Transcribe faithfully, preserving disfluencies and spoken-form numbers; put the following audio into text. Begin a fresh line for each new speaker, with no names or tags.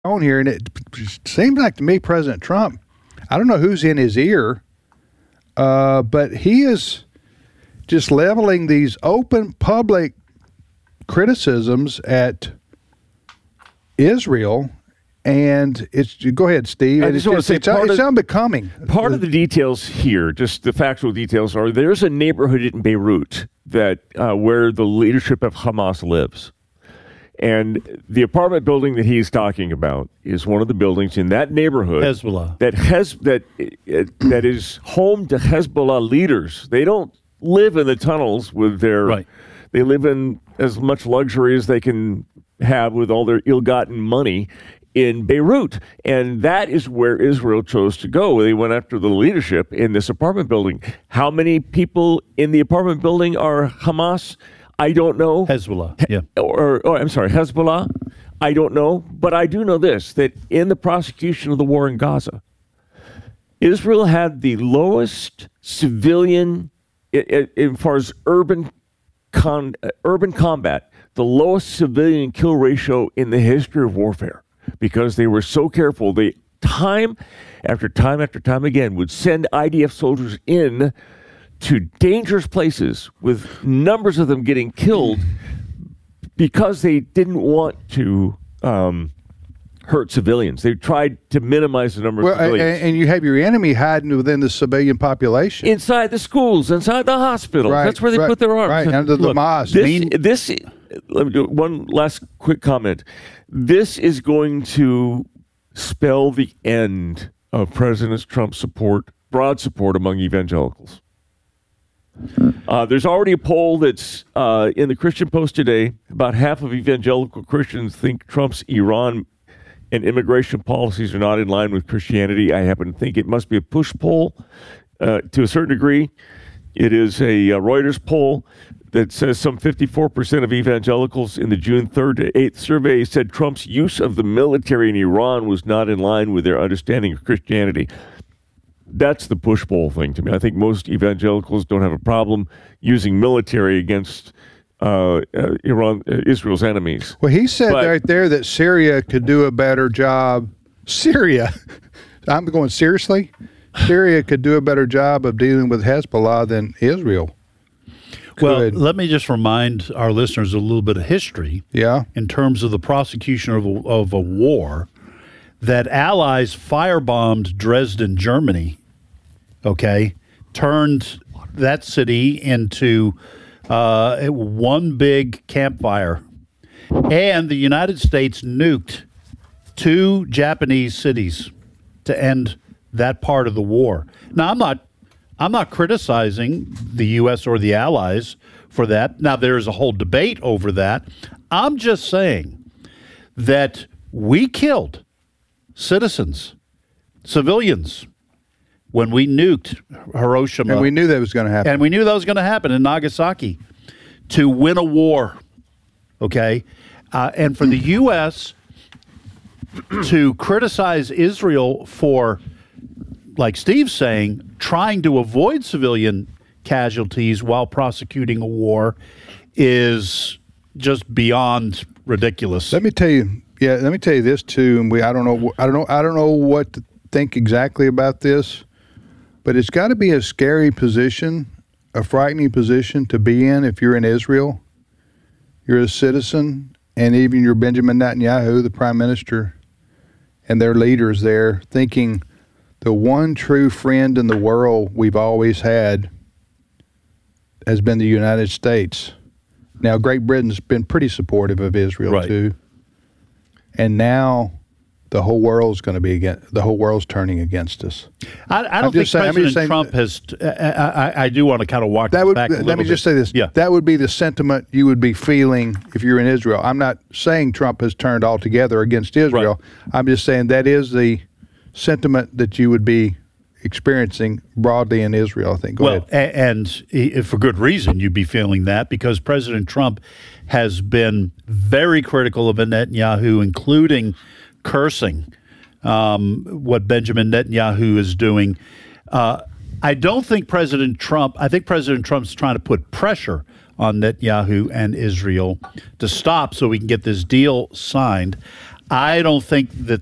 on here, and it seems like to me President Trump, I don't know who's in his ear, uh, but he is just leveling these open public criticisms at Israel. And it's go ahead, Steve.
I just want to say
it's,
part
it's
of,
unbecoming.
Part of the details here, just the factual details, are there's a neighborhood in Beirut that uh, where the leadership of Hamas lives, and the apartment building that he's talking about is one of the buildings in that neighborhood.
Hezbollah
that has that uh, that is home to Hezbollah leaders. They don't live in the tunnels with their.
Right.
They live in as much luxury as they can have with all their ill-gotten money in Beirut. And that is where Israel chose to go. They went after the leadership in this apartment building. How many people in the apartment building are Hamas? I don't know.
Hezbollah, yeah.
Or, or I'm sorry, Hezbollah? I don't know. But I do know this, that in the prosecution of the war in Gaza, Israel had the lowest civilian, as far as urban con, uh, urban combat, the lowest civilian kill ratio in the history of warfare. Because they were so careful, they time after time after time again would send I D F soldiers in to dangerous places with numbers of them getting killed because they didn't want to um, hurt civilians. They tried to minimize the number
well,
of civilians.
And, and you have your enemy hiding within the civilian population.
Inside the schools, inside the hospitals.
Right,
That's where they
right,
put their arms.
Right, under the
Look,
mosque.
This,
Mean-
this, let me do one last quick comment. This is going to spell the end of President Trump's support, broad support among evangelicals. Uh, there's already a poll that's uh, in the Christian Post today. About half of evangelical Christians think Trump's Iran and immigration policies are not in line with Christianity. I happen to think it must be a push poll uh, to a certain degree. It is a uh, Reuters poll that says some fifty-four percent of evangelicals in the June third to eighth survey said Trump's use of the military in Iran was not in line with their understanding of Christianity. That's the push poll thing to me. I think most evangelicals don't have a problem using military against uh, uh, Iran, uh, Israel's enemies.
Well, he said
But-
right there that Syria could do a better job. Syria, I'm going seriously. Syria could do a better job of dealing with Hezbollah than Israel.
Well,
Good.
let me just remind our listeners a little bit of history.
Yeah.
In terms of the prosecution of a, of a war that Allies firebombed Dresden, Germany, okay, turned that city into uh, one big campfire. And the United States nuked two Japanese cities to end that part of the war. Now, I'm not I'm not criticizing the U S or the Allies for that. Now, there's a whole debate over that. I'm just saying that we killed citizens, civilians, when we nuked Hiroshima.
And we knew that was going to happen.
And we knew that was going to happen in Nagasaki to win a war, okay? Uh, and for the U S to criticize Israel for, like Steve's saying, trying to avoid civilian casualties while prosecuting a war is just beyond ridiculous.
Let me tell you, yeah, let me tell you this too. And we, I don't know, I don't know, I don't know what to think exactly about this, but it's got to be a scary position, a frightening position to be in if you're in Israel. You're a citizen, and even you're Benjamin Netanyahu, the prime minister, and their leaders there, thinking the one true friend in the world we've always had has been the United States. Now, Great Britain's been pretty supportive of Israel,
right.
too. And now the whole world's going to be against, the whole world's turning against us.
I, I
I'm
don't think
just saying- I'm
President
just saying-
Trump has. I, I, I do want to kind of walk
That would,
back a
let
little
me
bit.
just say this.
Yeah.
That would be the sentiment you would be feeling if you're in Israel. I'm not saying Trump has turned altogether against Israel.
Right.
I'm just saying that is the sentiment that you would be experiencing broadly in Israel, I think. Go
well,
ahead.
a- and i- for good reason, you'd be feeling that because President Trump has been very critical of Netanyahu, including cursing um, what Benjamin Netanyahu is doing. Uh, I don't think President Trump, I think President Trump's trying to put pressure on Netanyahu and Israel to stop so we can get this deal signed. I don't think that